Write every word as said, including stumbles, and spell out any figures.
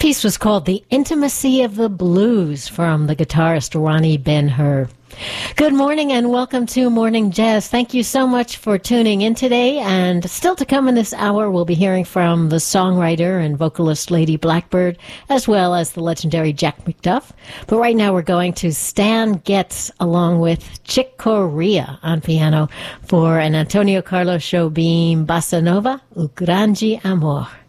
piece was called The Intimacy of the Blues from the guitarist Ronnie Ben-Hur. Good morning and welcome to Morning Jazz. Thank you so much for tuning in today. And still to come in this hour, we'll be hearing from the songwriter and vocalist Lady Blackbird, as well as the legendary Jack McDuff. But right now we're going to Stan Getz along with Chick Corea on piano for an Antonio Carlos Jobim Bossa Nova, O Grande Amor.